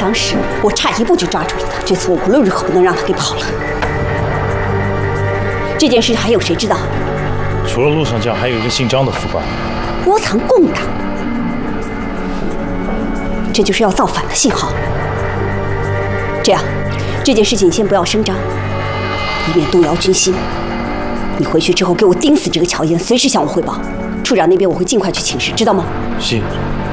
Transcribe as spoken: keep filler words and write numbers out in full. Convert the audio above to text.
长时，我差一步就抓住了他。这次我无论如何不能让他给跑了。这件事还有谁知道？ 除了陆上将，还有一个姓张的副官。 窝藏共党，这就是要造反的信号。这样，这件事情先不要声张，以免动摇军心。你回去之后给我盯死这个乔燕，随时向我汇报。处长那边我会尽快去请示，知道吗？ 是。